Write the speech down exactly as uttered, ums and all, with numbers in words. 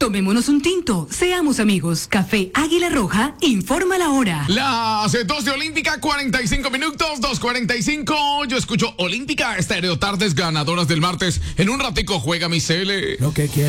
Tomémonos un tinto, seamos amigos. Café Águila Roja, informa la hora. Las dos de Olímpica, cuarenta y cinco minutos, dos cuarenta y cinco. Yo escucho Olímpica, Estéreo Tardes ganadoras del martes. En un ratico juega mi Cele. Lo que quiero.